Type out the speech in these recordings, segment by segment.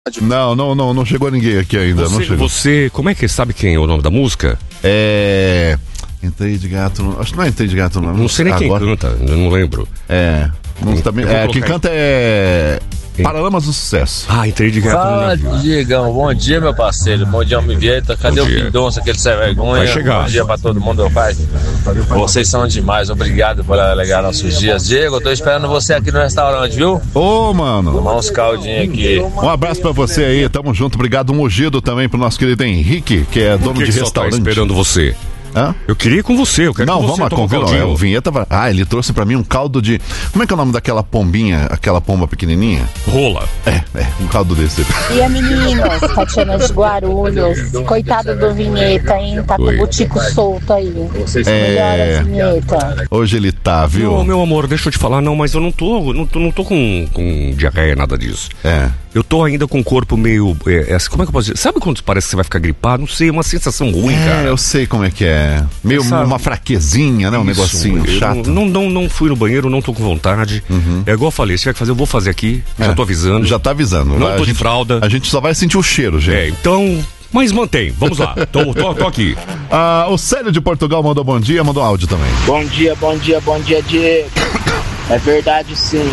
Não chegou ninguém aqui ainda. Você, como é que sabe quem é o nome da música? Entrei de gato. Acho que não é Entrei de gato, não. Não sei nem quem canta, eu não lembro. Quem canta é Paralamas do Sucesso. Entrei de gato. Fala, Diegão. Bom dia, meu parceiro. Bom dia, Homem Vieta. Cadê o Pindonça, aquele sem vergonha? Vai chegar. Bom dia pra todo mundo, rapaz. Vocês são demais. Obrigado por alegar nossos dias. Diego, eu tô esperando você aqui no restaurante, viu? Ô, mano. Tomar uns caldinhos aqui. Um abraço pra você aí. Tamo junto. Obrigado, Mogido, também pro nosso querido Henrique, que é dono de restaurante. Tá esperando você. Hã? Eu queria ir com você, eu quero não, que você vamos o Vinheta. Ele trouxe pra mim um caldo de... Como é que é o nome daquela pombinha, aquela pomba pequenininha? Rola. Um caldo desse. E a meninas, Tatiana de Guarulhos, coitado do Vinheta, hein? Tá com o butico solto aí. Melhora, Vinheta. Hoje ele tá, viu? Não, meu amor, deixa eu te falar, mas eu não tô com diarreia, nada disso. Eu tô ainda com o corpo meio... como é que eu posso dizer? Sabe quando parece que você vai ficar gripado? Não sei, uma sensação ruim, cara. Eu sei como é que é. Meio uma fraquezinha, né? Um negocinho chato. Não fui no banheiro, não tô com vontade. É igual eu falei, se tiver que fazer, eu vou fazer aqui. Já tô avisando. Já tá avisando. Não tô de fralda. A gente só vai sentir o cheiro, gente. Então... Mas mantém, vamos lá. Tô aqui. O Célio de Portugal mandou bom dia, mandou áudio também. Bom dia, Diego. É verdade, sim.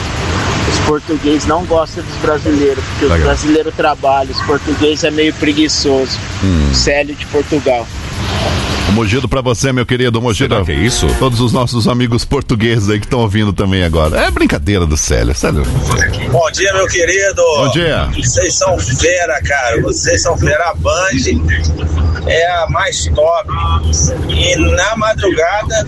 Os portugueses não gostam dos brasileiros, porque os brasileiros trabalham, os portugueses é meio preguiçoso. Célio de Portugal. Um Mogido pra você, meu querido. Mogido. Será que é isso? Todos os nossos amigos portugueses aí que estão ouvindo também agora. É brincadeira do Célio. Bom dia, meu querido. Bom dia. Vocês são fera, cara. Vocês são fera. A Band é a mais top. E na madrugada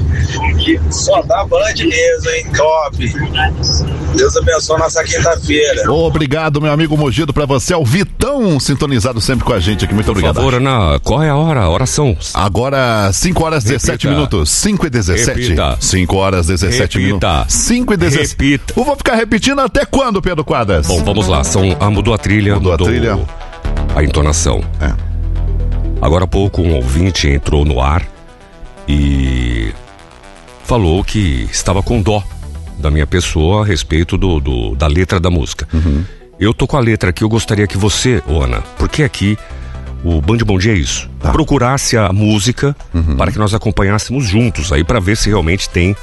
só dá Band mesmo, hein? Top. Deus abençoe nossa quinta-feira. Obrigado, meu amigo Mogido, pra você. É o Vitão sintonizado sempre com a gente aqui. Muito obrigado. Por favor, Ana, qual é a hora? A oração. Agora, 5 horas e 17 minutos. 5 e 17. Repita. 5 horas e 17 minutos. 5 e 17. Repita. Eu vou ficar repetindo até quando, Pedro Quadras? Bom, vamos lá. Mudou a trilha. Mudou a trilha. A entonação. Agora há pouco um ouvinte entrou no ar e falou que estava com dó da minha pessoa a respeito da letra da música. Eu tô com a letra aqui, eu gostaria que você, Ana, porque aqui o Band Bom Dia é isso, procurasse a música para que nós acompanhássemos juntos aí para ver se realmente tem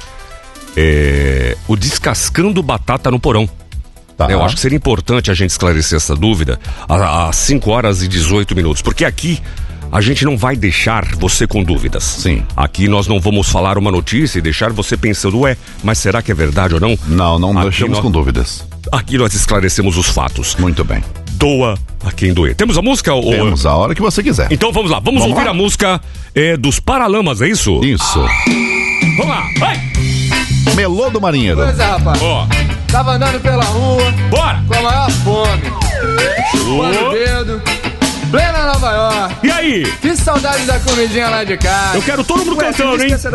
o Descascando Batata no Porão. Eu acho que seria importante a gente esclarecer essa dúvida às 5 horas e 18 minutos, porque aqui a gente não vai deixar você com dúvidas. Sim. Aqui nós não vamos falar uma notícia e deixar você pensando, mas será que é verdade ou não? Não deixamos com dúvidas. Aqui nós esclarecemos os fatos. Muito bem. Doa a quem doer. Temos a música? Temos a hora que você quiser. Então vamos lá, vamos ouvir a música dos Paralamas, é isso? Isso. Vamos lá, vai! Melô do Marinheiro. Pois é, rapaz. Tava andando pela rua. Bora! Com a maior fome. Chupando o dedo. Plena Nova York. E aí? Que saudade da comidinha lá de casa. Eu quero todo mundo cantando, hein?